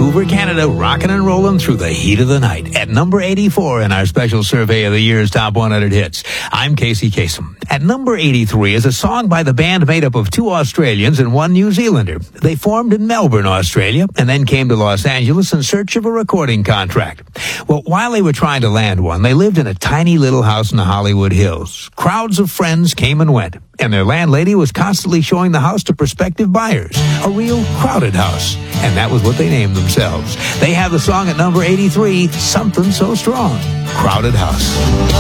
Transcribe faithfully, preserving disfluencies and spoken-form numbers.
Vancouver, Canada, rocking and rolling through the heat of the night at number eighty-four in our special survey of the year's top one hundred hits. I'm Casey Kasem. At number eighty-three is a song by the band made up of two Australians and one New Zealander. They formed in Melbourne, Australia, and then came to Los Angeles in search of a recording contract. Well, while they were trying to land one, they lived in a tiny little house in the Hollywood Hills. Crowds of friends came and went, and their landlady was constantly showing the house to prospective buyers. A real crowded house. And that was what they named themselves. They have the song at number eighty-three, Something So Strong, Crowded House.